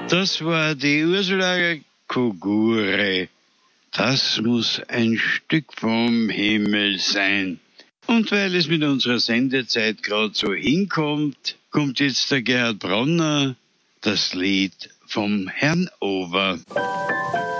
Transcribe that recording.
Das war die Ursula Kogure. Das muss ein Stück vom Himmel sein. Und weil es mit unserer Sendezeit gerade so hinkommt, kommt jetzt der Gerhard Bronner, das Lied vom Herrn Over.